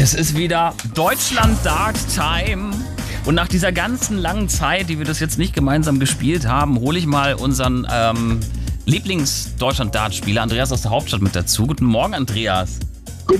Es ist wieder Deutschland Dart Time. Und nach dieser ganzen langen Zeit, die wir das jetzt nicht gemeinsam gespielt haben, hole ich mal unseren Lieblings-Deutschland-Dart-Spieler Andreas aus der Hauptstadt mit dazu. Guten Morgen, Andreas.